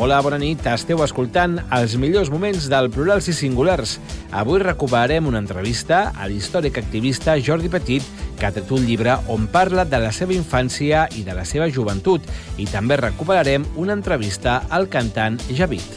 Hola, bona nit. Esteu escoltant els millors moments del Plurals i Singulars. Avui recuperarem una entrevista a l'històric activista Jordi Petit, que ha tret un llibre on parla de la seva infància i de la seva joventut. I també recuperarem una entrevista al cantant Javid.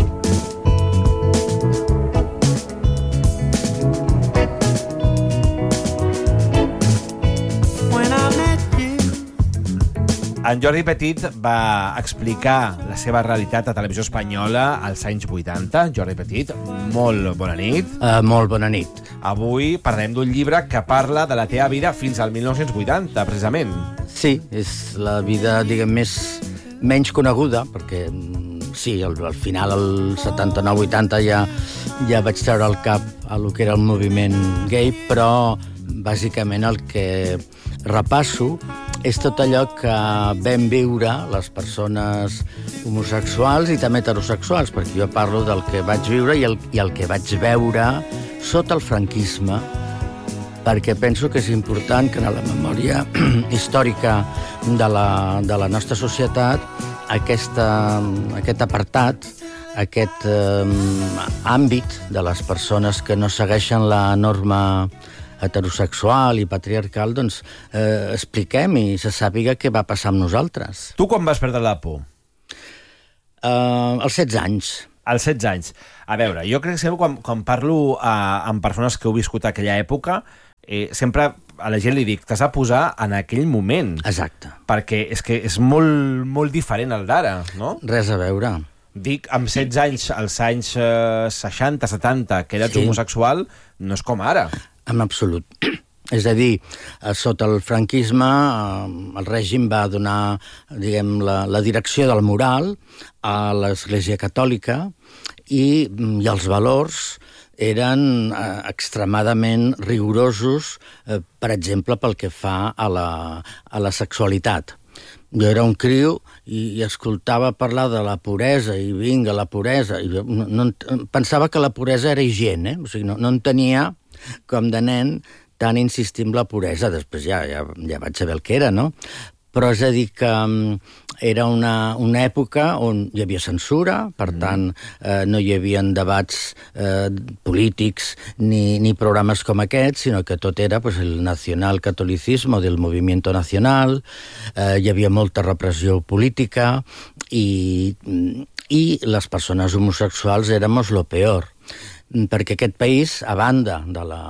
En Jordi Petit va explicar la seva realitat a Televisió Espanyola als anys 80. Jordi Petit, molt bona nit. Molt bona nit. Avui parlarem d'un llibre que parla de la teva vida fins al 1980, precisament. Sí, és la vida, diguem, menys coneguda, perquè sí, al final, al 79-80, ja vaig treure al cap a lo que era el moviment gay, però bàsicament el que repasso és tot allò que vam viure les persones homosexuals i també heterosexuals, perquè jo parlo del que vaig viure i el que vaig veure sota el franquisme, perquè penso que és important que en la memòria històrica de la nostra societat aquest apartat, aquest àmbit de les persones que no segueixen la norma heterosexual i patriarcal, doncs expliquem i se sàpiga què va passar amb nosaltres. Tu quan vas perdre la por? Als 16 anys. Als 16 anys. A veure, jo crec que sempre quan parlo amb persones que heu viscut aquella època, sempre a la gent li dic, t'has de posar en aquell moment. Exacte. Perquè és que és molt, molt diferent al d'ara, no? Res a veure. Dic, amb 16 anys, als anys 60, 70, que eres homosexual, no és com ara. En absolut. És a dir, sota el franquisme, el règim va donar, diguem, la direcció del moral a l'Església Catòlica i els valors eren extremadament rigorosos, per exemple, pel que fa a la sexualitat. Jo era un criu i escoltava parlar de la puresa, i vinga, la puresa. I pensava que la puresa era higiene, o sigui, no entenia com de nen tan insistir en la puresa. Després ja vaig saber el que era, no? Però és a dir que era una època on hi havia censura, per tant, no hi havia debats polítics ni programes com aquests, sinó que tot era el nacionalcatolicismo del movimiento nacional, hi havia molta repressió política i les persones homosexuals éramos lo peor, perquè aquest país, a banda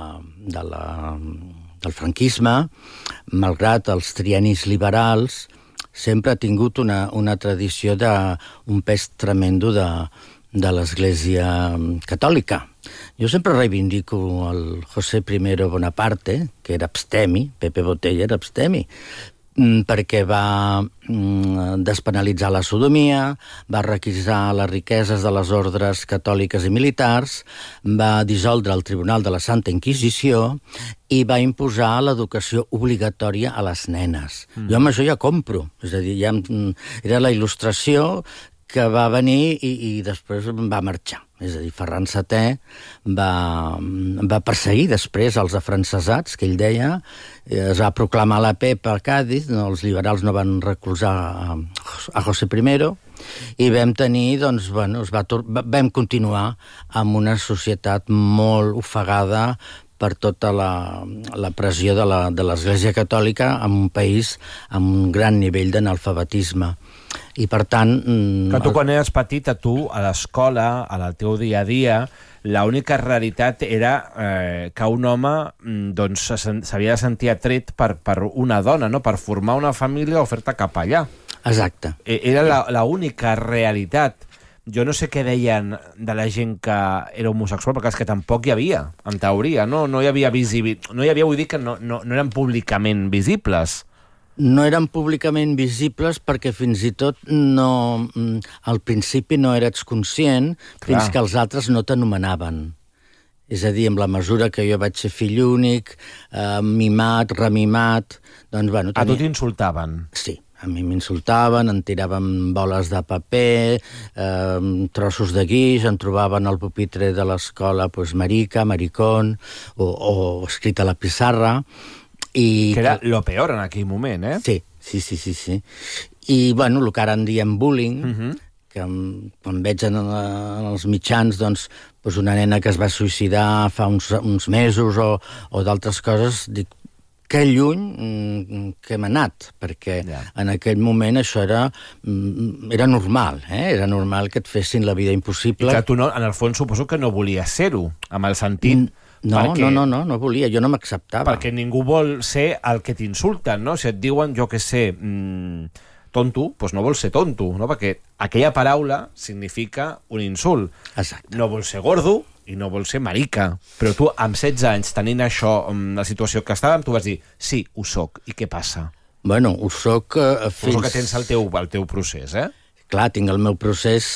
del franquisme, malgrat els triennis liberals, sempre ha tingut una tradició d'un pes tremendo de l'Església Catòlica. Jo sempre reivindico el José I Bonaparte, que era abstemi, Pepe Botella era abstemi, perquè va despenalitzar la sodomia, va requisar les riqueses de les ordres catòliques i militars, va dissoldre el Tribunal de la Santa Inquisició i va imposar l'educació obligatòria a les nenes. Jo amb això ja compro. És a dir, era la il·lustració que va venir i després va marxar. És a dir, Ferran VII va perseguir després els afrancesats, que ell deia, es va proclamar la PEP a Cádiz, els liberals no van recolzar a José I, i vam tenir, doncs, vam continuar amb una societat molt ofegada per tota la pressió de l'Església Catòlica en un país amb un gran nivell d'analfabetisme. I, per tant... Que tu, quan eres petit, a l'escola, al teu dia a dia, l'única realitat era que un home s'havia de sentir atret per una dona, no? Per formar una família o fer-te cap allà. Exacte. Era l'única realitat. Jo no sé què deien de la gent que era homosexual, perquè és que tampoc hi havia, en teoria, no hi havia vull dir que no eren públicament visibles. No eren públicament visibles perquè fins i tot al principi no eres conscient fins que els altres no t'anomenaven. És a dir, amb la mesura que jo vaig ser fill únic, mimat, remimat... Doncs, a tu t'insultaven? Sí. A mi m'insultaven, em tiraven boles de paper, trossos de guix, em trobaven al pupitre de l'escola marica, maricón, o escrit a la pissarra. Que era lo peor en aquell moment, eh? Sí. I, el que ara en diem bullying, que quan veig en els mitjans doncs, una nena que es va suïcidar fa uns mesos o d'altres coses, dic, que lluny que hem anat, perquè en aquell moment això era normal, era normal que et fessin la vida impossible. I que tu, en el fons, suposo que no volies ser-ho, amb el sentit... No volia, jo no m'acceptava. Perquè ningú vol ser el que t'insulten, no? Si et diuen, jo què sé, tonto, doncs no vols ser tonto, no? Perquè aquella paraula significa un insult. Exacte. No vols ser gordo i no vols ser marica. Però tu, amb 16 anys, tenint això, la situació que estàvem, tu vas dir, sí, ho soc. I què passa? Bueno, ho soc fins... Suposo que tens el teu procés, eh? Clar, tinc el meu procés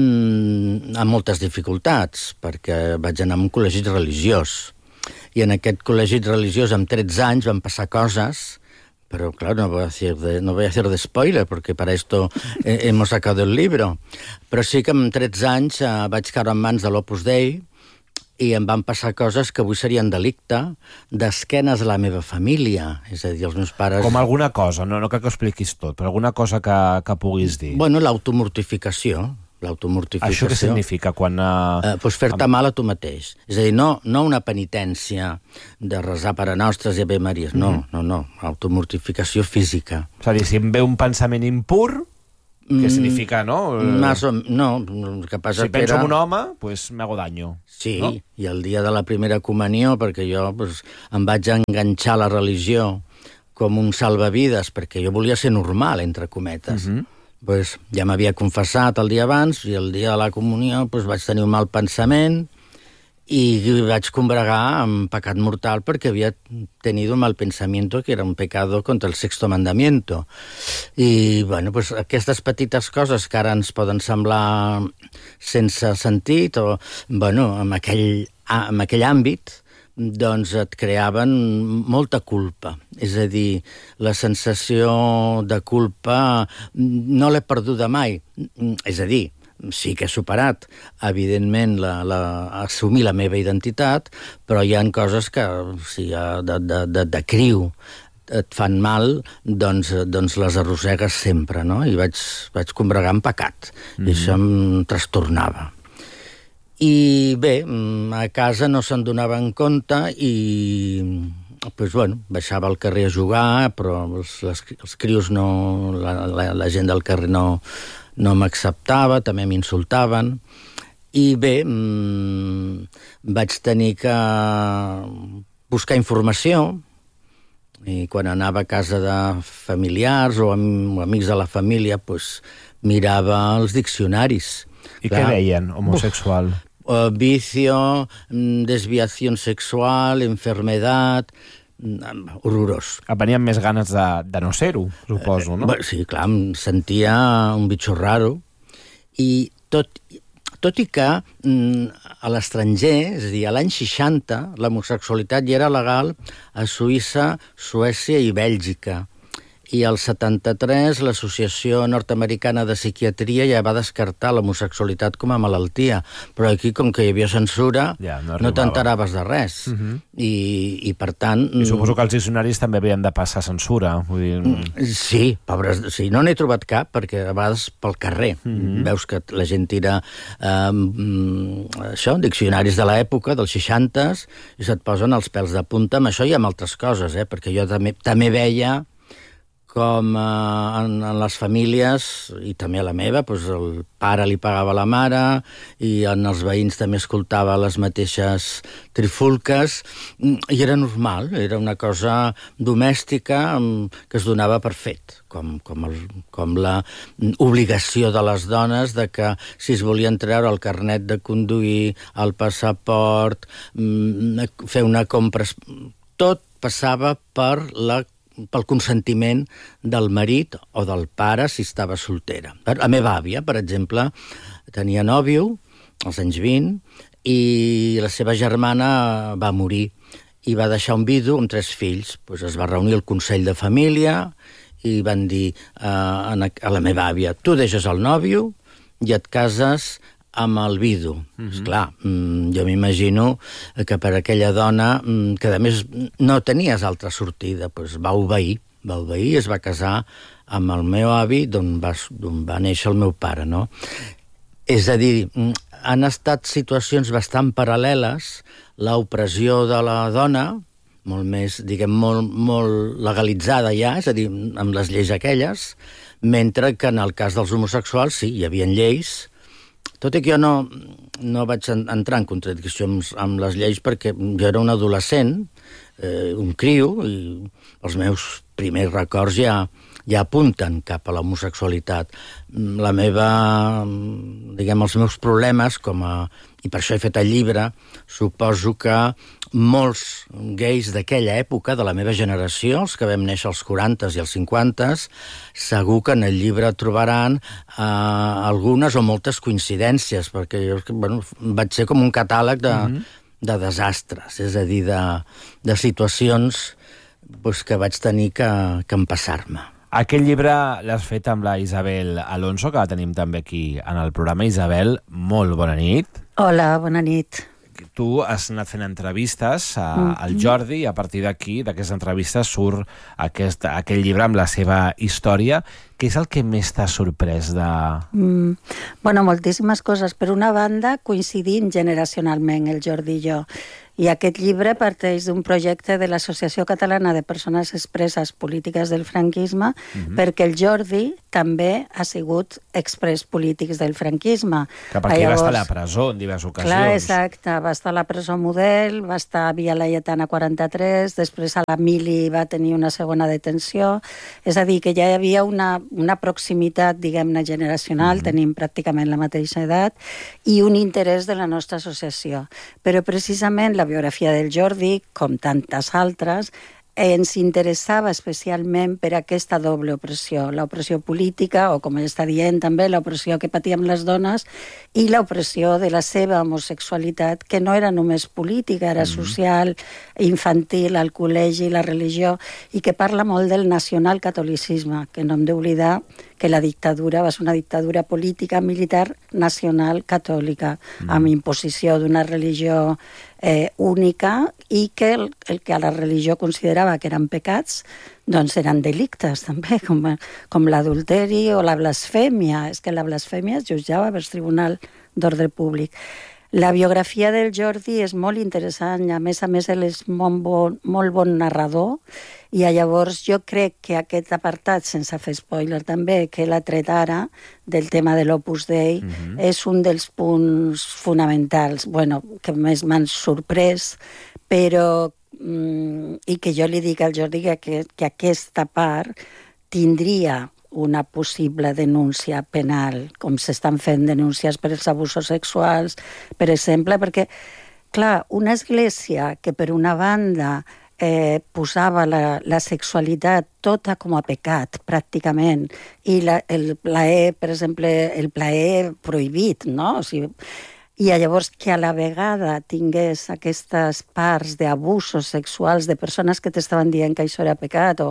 amb moltes dificultats, perquè vaig anar a un col·legi religiós. I en aquest col·legi religiós, amb 13 anys, van passar coses, pero claro, no voy a hacer de spoiler, porque para esto hemos sacado el libro. Però sí que amb 13 anys vaig caure en mans de l'Opus Dei i em van passar coses que avui serien delicte, d'esquenes a la meva família. És a dir, els meus pares... Com alguna cosa, no cal que ho expliquis tot, però alguna cosa que puguis dir. Bueno, l'automortificació. Això què significa quan... Fer-te mal a tu mateix. És a dir, no una penitència de resar Pare Nostres i Ave Maries, no. Automortificació física. És a dir, si em ve un pensament impur, què significa, no? El que passa si penso en un home, pues me hago daño. Sí, no? I el dia de la primera comunió, perquè jo em vaig enganxar a la religió com un salvavides, perquè jo volia ser normal, entre cometes. Ja m'havia confessat el dia abans i el dia de la comunió vaig tenir un mal pensament i vaig combregar amb pecat mortal perquè havia tenido un mal pensamiento que era un pecado contra el sexto mandamiento. I, bueno, aquestes petites coses que ara ens poden semblar sense sentit o, bueno, en aquell àmbit, doncs et creaven molta culpa. És a dir, la sensació de culpa no l'he perduda mai. És a dir, sí que he superat, evidentment, assumir la meva identitat, però hi ha coses que, si de criu et fan mal, doncs les arrossegues sempre, no? I vaig combregar amb pecat, i això em trastornava. I bé, a casa no se'n donaven compte i baixava al carrer a jugar, però els crios no, la gent del carrer no m'acceptava, també m'insultaven. I bé, vaig tenir que buscar informació i quan anava a casa de familiars o amics de la família, mirava els diccionaris. I què deien, homosexual? Vicio, desviación sexual, enfermedad, horrorós. Et venien més ganes de no ser-ho, suposo, no? Sí, clar, em sentia un bitxo raro. I tot i que a l'estranger, és a dir, a l'any 60, l'homosexualitat ja era legal a Suïssa, Suècia i Bèlgica. I al 73 l'Associació Nord-Americana de Psiquiatria ja va descartar l'homosexualitat com a malaltia. Però aquí, com que hi havia censura, no t'enteraves de res. I per tant... I suposo que els diccionaris també havien de passar censura. Sí, pobres, sí, no n'he trobat cap, perquè a vegades pel carrer veus que la gent tira diccionaris de l'època, dels 60s, i se't posen els pèls de punta amb això i amb altres coses, perquè jo també veia com en les famílies, i també a la meva, el pare li pagava la mare i en els veïns també escoltava les mateixes trifulques, i era normal, era una cosa domèstica que es donava per fet, com la obligació de les dones de que si es volien treure el carnet de conduir, el passaport, fer una compra... Tot passava pel consentiment del marit o del pare si estava soltera. La meva àvia, per exemple, tenia nòvio als anys 20 i la seva germana va morir i va deixar un vidu amb 3 fills. Es va reunir el Consell de Família i van dir a la meva àvia: tu deixes el nòvio i et cases amb el vidu. Esclar, jo m'imagino que per aquella dona, que a més no tenies altra sortida, va obeir, es va casar amb el meu avi d'on va néixer el meu pare, no? És a dir, han estat situacions bastant paral·leles, l'opressió de la dona, molt més, diguem, molt legalitzada ja, és a dir, amb les lleis aquelles, mentre que en el cas dels homosexuals sí, hi havia lleis, tot i que jo no vaig entrar en contradicció amb les lleis perquè jo era un adolescent, un criu, i els meus primers records ja apunten cap a l'homosexualitat. La meva, diguem, els meus problemes, i per això he fet el llibre, suposo que molts gais d'aquella època, de la meva generació, els que vam néixer als 40s i als 50s, segur que en el llibre trobaran algunes o moltes coincidències, perquè jo vaig ser com un catàleg de desastres, és a dir, de situacions que vaig tenir que empassar-me. Aquest llibre l'has fet amb la Isabel Alonso, que la tenim també aquí en el programa. Isabel, molt bona nit. Hola, bona nit. Tu has anat fent entrevistes al Jordi i a partir d'aquí, d'aquestes entrevistes, surt aquell llibre amb la seva història. Què és el que més t'ha sorprès de... Bueno, moltíssimes coses. Per una banda, coincidint generacionalment el Jordi i jo. I aquest llibre parteix d'un projecte de l'Associació Catalana de Persones Expresses Polítiques del Franquisme, perquè el Jordi també ha sigut exprés polítics del franquisme. Que perquè va estar a la presó en diverses ocasions. Clar, exacte. Va estar a la presó Model, va estar a Via Laietana 43, després a la Mili va tenir una segona detenció. És a dir, que ja hi havia una proximitat, diguem-ne, generacional, tenim pràcticament la mateixa edat, i un interès de la nostra associació. Però precisament la biografia del Jordi, com tantes altres, ens interessava especialment per aquesta doble opressió, l'opressió política, o com ell està dient també, l'opressió que patíem les dones, i l'opressió de la seva homosexualitat, que no era només política, era social, infantil, al col·legi, la religió, i que parla molt del nacionalcatolicisme, que no hem d'oblidar que la dictadura va ser una dictadura política, militar, nacional, catòlica, amb imposició d'una religió única, i que el que a la religió considerava que eren pecats, doncs eren delictes també, com l'adulteri o la blasfèmia. És que la blasfèmia es jutjava per tribunal d'ordre públic. La biografia del Jordi és molt interessant, a més ell és molt bon narrador, i llavors jo crec que aquest apartat, sense fer spoiler també, que l'ha tret ara, del tema de l'Opus Dei, és un dels punts fonamentals, que més m'han sorprès, però i que jo li dic al Jordi que aquesta part tindria una possible denúncia penal, com s'estan fent denúncies per els abusos sexuals, per exemple, perquè, clar, una església que per una banda posava la sexualitat tota com a pecat, pràcticament, i el plaer, per exemple, el plaer prohibit, no? O sigui, i llavors que a la vegada tingués aquestes parts d'abusos sexuals de persones que t'estaven dient que això era pecat,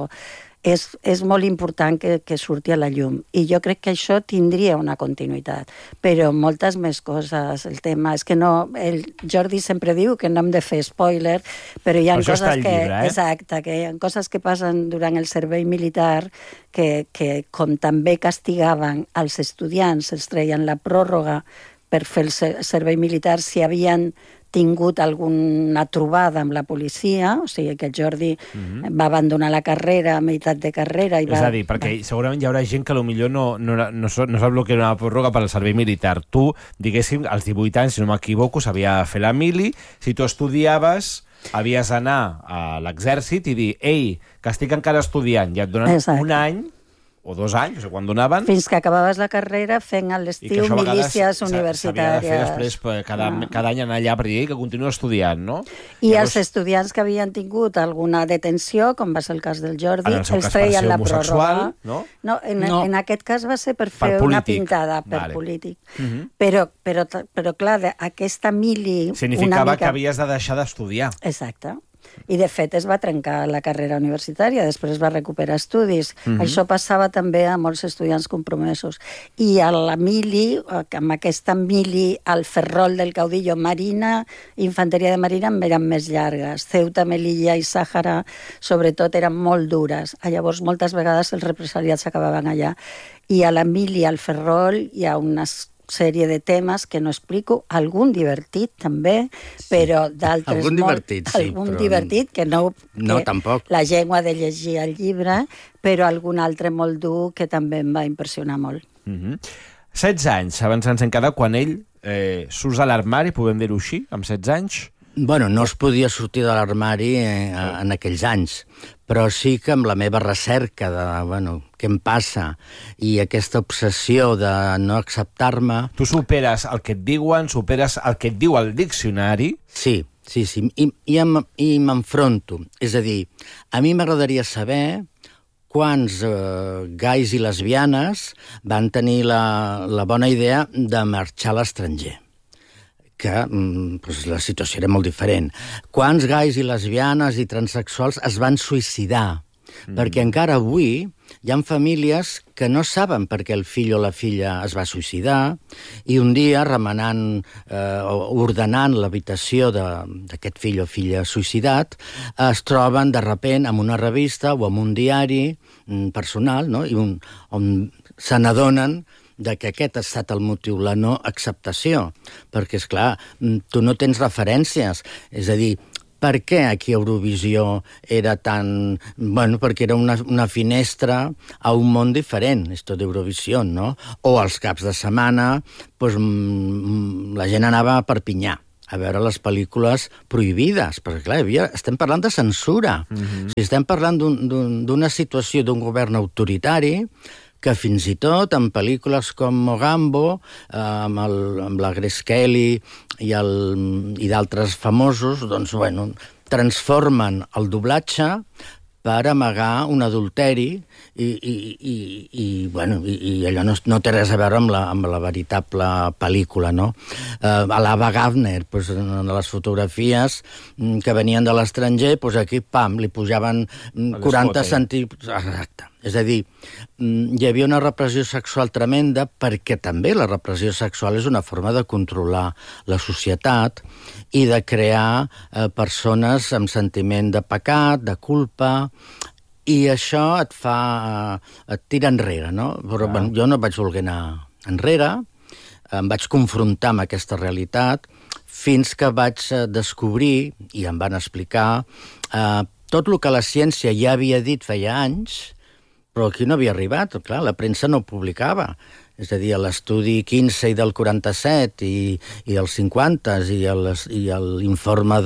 és molt important que surti a la llum. I jo crec que això tindria una continuïtat. Però moltes més coses. El tema és que no... El Jordi sempre diu que no hem de fer spoiler, però hi ha coses que... Exacte, que hi ha coses que passen durant el servei militar que com també castigaven als estudiants, els treien la pròrroga per fer el servei militar si havien tingut alguna trobada amb la policia, o sigui que el Jordi va abandonar la carrera a meitat de carrera. És a dir, perquè segurament hi haurà gent que potser no sap el que era una pròrroga per al servei militar. Tu, diguéssim, als 18 anys, si no m'equivoco, s'havia de fer la mili. Si tu estudiaves, havies d'anar a l'exèrcit i dir ei, que estic encara estudiant, i et donen un any o 2 anys, no sé quan donaven. Fins que acabaves la carrera fent a l'estiu milícies universitàries. S'havia de fer després, cada any anar allà per dir que continua estudiant, no? I els estudiants que havien tingut alguna detenció, com va ser el cas del Jordi, els treien la pròrroga. No, en aquest cas va ser per fer una pintada per polític. Però clar, aquesta mili... Significava que havies de deixar d'estudiar. Exacte. I, de fet, es va trencar la carrera universitària, després va recuperar estudis. Això passava també a molts estudiants compromesos. I a l'Emili, amb aquesta Emili, al Ferrol del Caudillo, Marina, Infanteria de Marina, eren més llargues. Ceuta, Melilla i Sàhara, sobretot, eren molt dures. Llavors, moltes vegades els represaliats s'acabaven allà. I a l'Emili, al Ferrol, hi ha una sèrie de temes que no explico, algun divertit també, però d'altres algun divertit, sí, algun però divertit que no tampoc. La llengua de llegir el llibre, però algun altre molt dur que també em va impressionar molt. 16 anys, abans ens en queda, quan ell surt de l'armari, podem dir-ho així, amb 16 anys? Bueno, no es podia sortir de l'armari en aquells anys, però sí que amb la meva recerca de, què em passa, i aquesta obsessió de no acceptar-me... Tu superes el que et diuen, superes el que et diu el diccionari... Sí, i m'enfronto. És a dir, a mi m'agradaria saber quants gais i lesbianes van tenir la bona idea de marxar a l'estranger, que la situació era molt diferent. Quants gais i lesbianes i transsexuals es van suïcidar? Perquè encara avui hi ha famílies que no saben per què el fill o la filla es va suïcidar i un dia, remenant o ordenant l'habitació d'aquest fill o filla suïcidat, es troben de repent amb una revista o amb un diari personal, no? I on se n'adonen que aquest ha estat el motiu, la no acceptació. Perquè, esclar, tu no tens referències. És a dir, per què aquí a Eurovisió era tan... perquè era una finestra a un món diferent, esto d'Eurovisió, no? O als caps de setmana, la gent anava a Perpinyà a veure les pel·lícules prohibides, perquè, clar, estem parlant de censura. Si estem parlant d'una situació d'un govern autoritari que fins i tot en pel·lícules com Mogambo, amb la Grace Kelly i d'altres famosos, transformen el doblatge per amagar un adulteri i allò no té res a veure amb la veritable pel·lícula, no? A l'Ava Gardner, en les fotografies que venien de l'estranger, aquí, li pujaven 40 centímetres... Exacte. És a dir, hi havia una repressió sexual tremenda perquè també la repressió sexual és una forma de controlar la societat i de crear persones amb sentiment de pecat, de culpa, i això et tira enrere, no? Però jo no vaig voler anar enrere, em vaig confrontar amb aquesta realitat fins que vaig descobrir, i em van explicar, tot el que la ciència ja havia dit feia anys, però aquí no havia arribat. Clar, la premsa no ho publicava. És a dir, l'estudi Kinsey del 47 i dels 50 i l'informe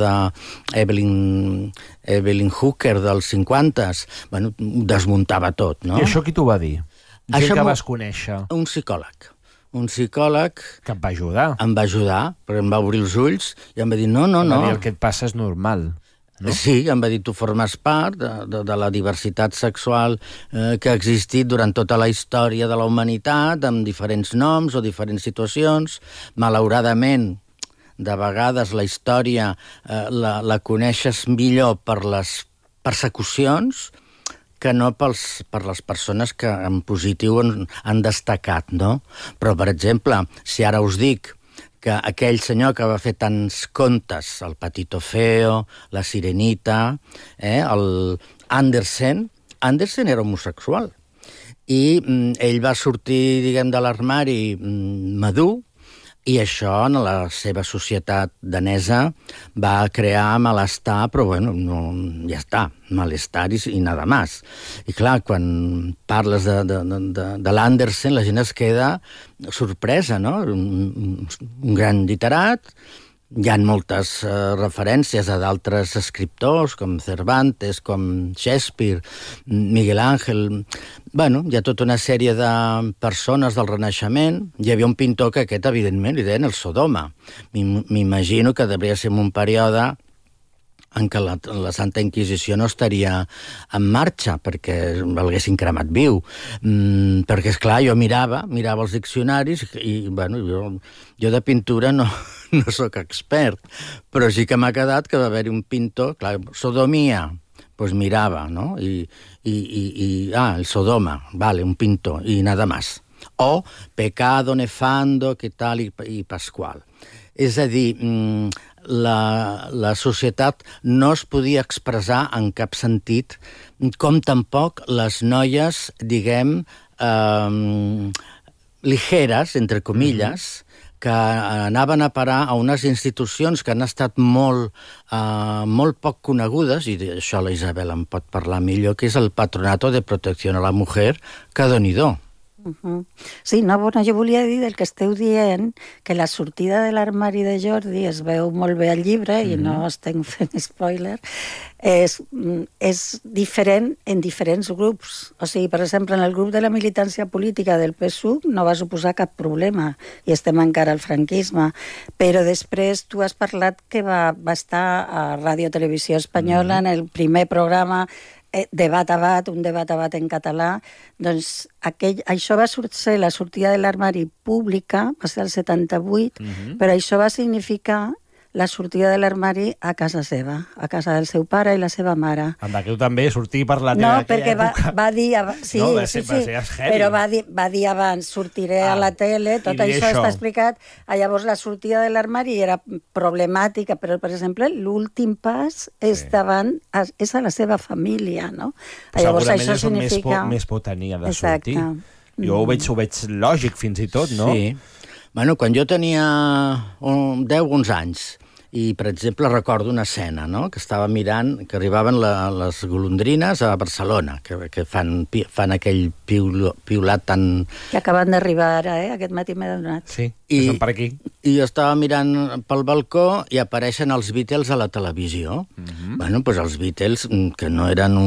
d'Evelyn Hooker dels 50 ho desmuntava tot, no? I això qui t'ho va dir? Gent que vas conèixer? Un psicòleg. Un psicòleg... Que et va ajudar? Em va ajudar, perquè em va obrir els ulls i em va dir, no. Em va dir, el que et passa és normal. No? Sí, em va dir, tu formes part de la diversitat sexual que ha existit durant tota la història de la humanitat, amb diferents noms o diferents situacions. Malauradament, de vegades la història la coneixes millor per les persecucions que no per les persones que en positiu han destacat, no? Però, per exemple, si ara us dic que aquell senyor que va fer tants contes, el Patito Feo, la Sirenita, el Andersen era homosexual. I ell va sortir, de l'armari madur, i això en la seva societat danesa va crear malestar, però ja està, malestar i nada más. I clar, quan parles de l'Andersen, la gent es queda sorpresa, no? Un gran literat, hi ha moltes referències a d'altres escriptors, com Cervantes, com Shakespeare, Miguel Ángel... hi ha tota una sèrie de persones del Renaixement. Hi havia un pintor que aquest, evidentment, li deien el Sodoma. M'imagino que devia ser en un període en què la Santa Inquisició no estaria en marxa perquè l'haguessin cremat viu. Perquè, esclar, jo mirava els diccionaris i, bueno, jo de pintura no sóc expert, però sí que m'ha quedat que va haver-hi un pintor, clar, sodomia, doncs mirava, no? El Sodoma, vale, un pintor, i nada más. O pecado nefando, que tal, i pasqual. És a dir, la societat no es podia expressar en cap sentit, com tampoc les noies, diguem, ligeres, entre comilles, que anaven a parar a unes institucions que han estat molt poc conegudes, i d'això la Isabel en pot parlar millor, que és el Patronato de Protecció a la Mujer, que Déu-n'hi-do. Sí, no, bueno, jo volia dir del que esteu dient, que la sortida de l'armari de Jordi, es veu molt bé al llibre, i no estem fent spoiler, és diferent en diferents grups. O sigui, per exemple, en el grup de la militància política del PSUV no va suposar cap problema, i estem encara al franquisme, però després tu has parlat que va estar a Ràdio Televisió Espanyola en el primer programa Debat a Bat, un debat a bat en català, doncs això va ser la sortida de l'armari pública, va ser el 78, però això va significar la sortida de l'armari a casa seva, a casa del seu pare i la seva mare. En tu també sortir per la teva època. No, perquè va dir... Sí, però va dir abans, sortiré a la tele, tot això està explicat. Llavors, la sortida de l'armari era problemàtica, però, per exemple, l'últim pas és davant, és a la seva família, no? Llavors, això significa... Més por tenia de sortir. Jo ho veig lògic, fins i tot, no? Sí. Bueno, quan jo tenia 10 anys, i, per exemple, recordo una escena, no?, que estava mirant, que arribaven les golondrines a Barcelona, que fan aquell piulat tan... Que acaben d'arribar ara, aquest matí m'he donat. Sí, que són per aquí. I jo estava mirant pel balcó i apareixen els Beatles a la televisió. Bueno, doncs els Beatles, que no eren